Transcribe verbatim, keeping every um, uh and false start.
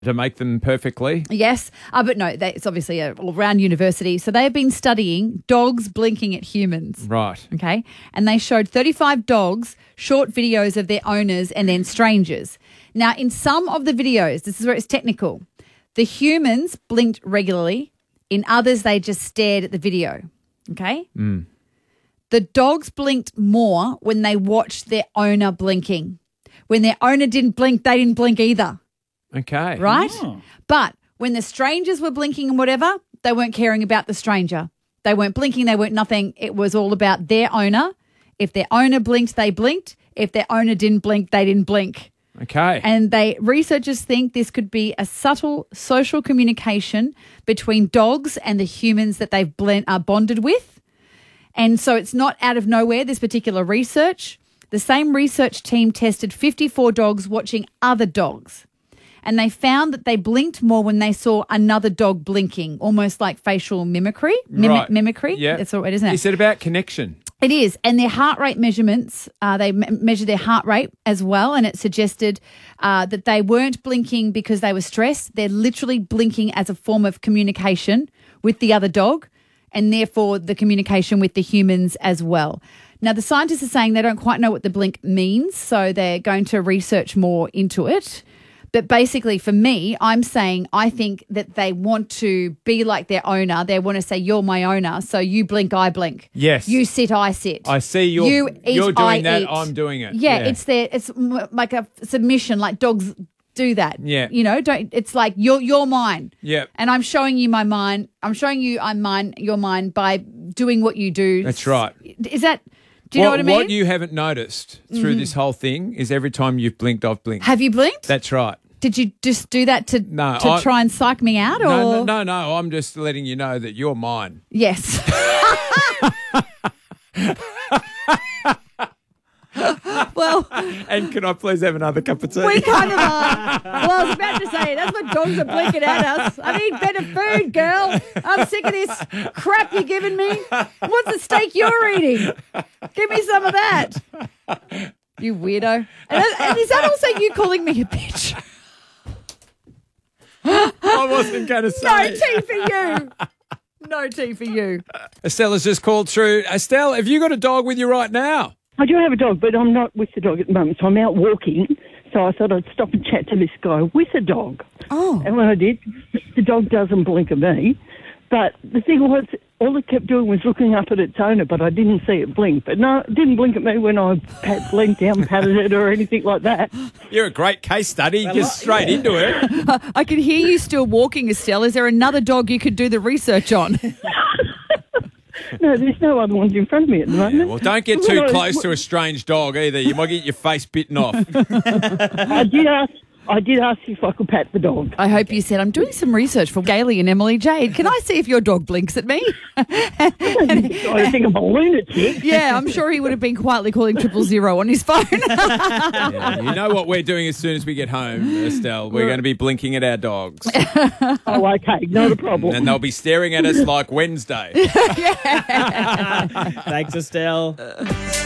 to make them perfectly. Yes, uh, but no, they, it's obviously a all-round university. So they have been studying dogs blinking at humans. Right. Okay, and they showed thirty-five dogs short videos of their owners and then strangers. Now, in some of the videos, this is where it's technical, the humans blinked regularly. In others, they just stared at the video. Okay? Mm. The dogs blinked more when they watched their owner blinking. When their owner didn't blink, they didn't blink either. Okay. Right? Oh. But when the strangers were blinking and whatever, they weren't caring about the stranger. They weren't blinking. They weren't nothing. It was all about their owner. If their owner blinked, they blinked. If their owner didn't blink, they didn't blink. Okay. And they researchers think this could be a subtle social communication between dogs and the humans that they've blend, are bonded with. And so it's not out of nowhere, this particular research. The same research team tested fifty-four dogs watching other dogs. And they found that they blinked more when they saw another dog blinking, almost like facial mimicry. Mim- right. Mimicry. Yeah. That's all right, isn't it? Is it about connection? It is. And their heart rate measurements, uh, they me- measured their heart rate as well, and it suggested uh, that they weren't blinking because they were stressed. They're literally blinking as a form of communication with the other dog and therefore the communication with the humans as well. Now, the scientists are saying they don't quite know what the blink means, so they're going to research more into it. But basically, for me, I'm saying I think that they want to be like their owner. They want to say, you're my owner, so you blink, I blink. Yes. You sit, I sit. I see you're, you eat, you're doing I that, eat. I'm doing it. Yeah, it's their, it's m- like a submission, like dogs do that. Yeah. You know, don't. It's like, you're, you're mine. Yeah. And I'm showing you my mine. I'm showing you I'm mine, you're mine by doing what you do. That's right. Is that, do you what, know what I mean? What you haven't noticed through mm. this whole thing is every time you've blinked, I've blinked. Have you blinked? That's right. Did you just do that to no, to I, try and psych me out? Or? No, no, no, no. I'm just letting you know that you're mine. Yes. Well, and can I please have another cup of tea? We kind of are. Well, I was about to say, that's what dogs are blinking at us. I need better food, girl. I'm sick of this crap you're giving me. What's the steak you're eating? Give me some of that. You weirdo. And, and is that also you calling me a bitch? I wasn't going to say. No tea for you. No tea for you. Estelle has just called through. Estelle, have you got a dog with you right now? I do have a dog, but I'm not with the dog at the moment, so I'm out walking. So I thought I'd stop and chat to this guy with a dog. Oh. And when I did, the dog doesn't blink at me. But the thing was, all it kept doing was looking up at its owner, but I didn't see it blink. But no, it didn't blink at me when I pat, leaned down, patted it or anything like that. You're a great case study. Well, just straight yeah. into it. Uh, I can hear you still walking, Estelle. Is there another dog you could do the research on? No, there's no other ones in front of me at the moment. Yeah, well, don't get too close to a strange dog either. You might get your face bitten off. I did ask. I did ask if I could pat the dog. I hope you said, I'm doing some research for Gailey and Emily Jade. Can I see if your dog blinks at me? I think I'm a lunatic. Yeah, I'm sure he would have been quietly calling triple zero on his phone. Yeah, you know what we're doing as soon as we get home, Estelle? We're going to be blinking at our dogs. Oh, okay. Not a problem. And they'll be staring at us like Wednesday. Thanks, Estelle.